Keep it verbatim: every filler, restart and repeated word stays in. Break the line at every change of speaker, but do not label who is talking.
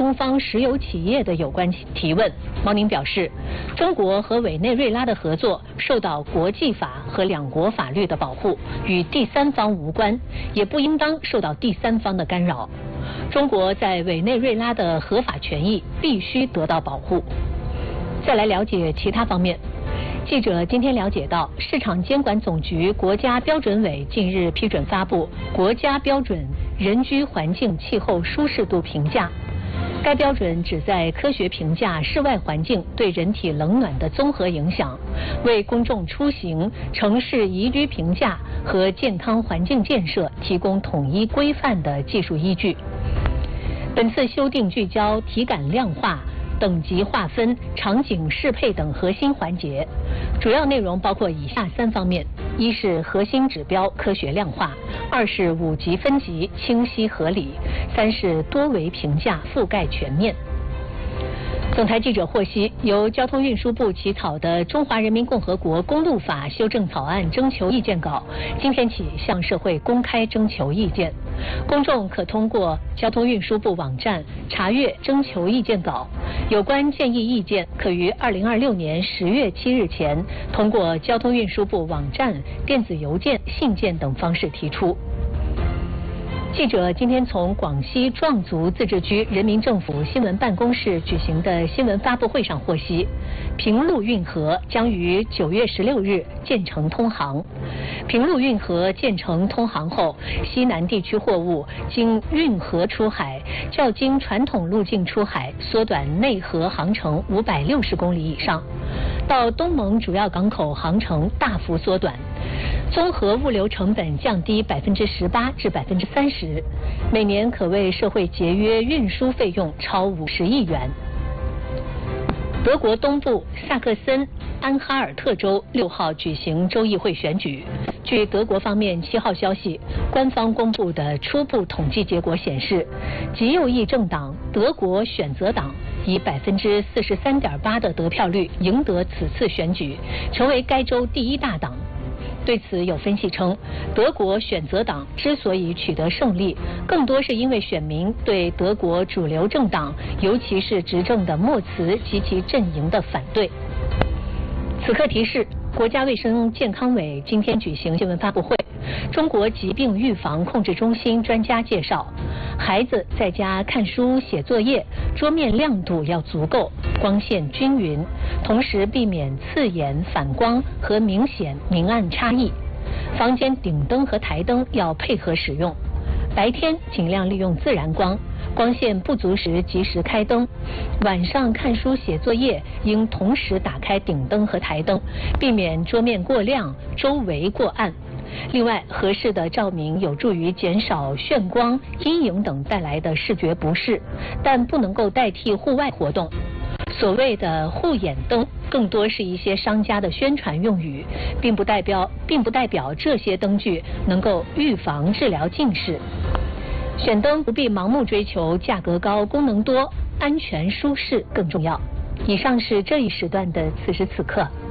中方石油企业的有关提问，毛宁表示，中国和委内瑞拉的合作受到国际法和两国法律的保护，与第三方无关，也不应当受到第三方的干扰。中国在委内瑞拉的合法权益必须得到保护。再来了解其他方面。记者今天了解到，市场监管总局国家标准委近日批准发布国家标准人居环境气候舒适度评价。该标准旨在科学评价室外环境对人体冷暖的综合影响，为公众出行、城市宜居评价和健康环境建设提供统一规范的技术依据。本次修订聚焦体感量化、等级划分、场景适配等核心环节，主要内容包括以下三方面：一是核心指标科学量化，二是五级分级清晰合理，三是多维评价覆盖全面。总台记者获悉，由交通运输部起草的《中华人民共和国公路法》修正草案征求意见稿，今天起向社会公开征求意见。公众可通过交通运输部网站查阅征求意见稿，有关建议意见可于二零二六年十月七日前通过交通运输部网站、电子邮件、信件等方式提出。记者今天从广西壮族自治区人民政府新闻办公室举行的新闻发布会上获悉，平陆运河将于九月十六日建成通航。平陆运河建成通航后，西南地区货物经运河出海，较经传统路径出海缩短内河航程五百六十公里以上，到东盟主要港口航程大幅缩短，综合物流成本降低百分之十八至百分之三十，每年可为社会节约运输费用超五十亿元。德国东部萨克森安哈尔特州六号举行州议会选举。据德国方面七号消息，官方公布的初步统计结果显示，极右翼政党德国选择党以百分之四十三点八的得票率赢得此次选举，成为该州第一大党。对此有分析称，德国选择党之所以取得胜利，更多是因为选民对德国主流政党，尤其是执政的默茨及其阵营的反对。此刻提示，国家卫生健康委今天举行新闻发布会，中国疾病预防控制中心专家介绍，孩子在家看书写作业，桌面亮度要足够，光线均匀，同时避免刺眼、反光和明显明暗差异。房间顶灯和台灯要配合使用，白天尽量利用自然光，光线不足时及时开灯，晚上看书写作业应同时打开顶灯和台灯，避免桌面过亮，周围过暗。另外，合适的照明有助于减少眩光、阴影等带来的视觉不适，但不能够代替户外活动。所谓的护眼灯更多是一些商家的宣传用语，并不代表并不代表这些灯具能够预防治疗近视。选灯不必盲目追求价格高、功能多，安全舒适更重要。以上是这一时段的此时此刻。